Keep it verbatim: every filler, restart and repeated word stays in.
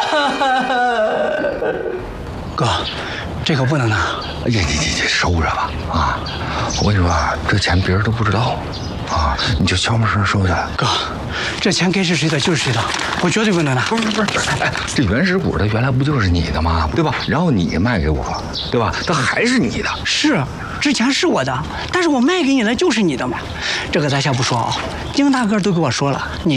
哥，这可不能拿。 哎呀，你你你收着吧啊！我跟你说啊，这钱别人都不知道啊，你就悄没声收下。 哥，这钱该是谁的就是谁的，我绝对不能拿。 不是不是，哎，这原始股它原来不就是你的吗？对吧？然后你卖给我，对吧？它还是你的。 是，之前是我的，但是我卖给你的就是你的嘛。这个咱先不说啊，丁大个都给我说了，你。